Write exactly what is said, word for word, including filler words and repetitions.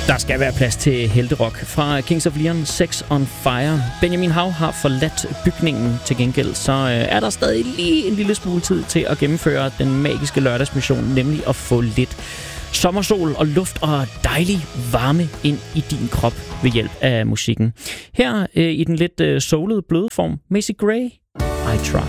Der skal være plads til helterock. Fra Kings of Leon, Sex on Fire. Benjamin Hav har forladt bygningen. Til gengæld så er der stadig lige en lille smule tid til at gennemføre den magiske lørdagsmission, nemlig at få lidt sommersol og luft og dejlig varme ind i din krop ved hjælp af musikken. Her øh, i den lidt øh, soulede, bløde form, Macy Gray, I Try.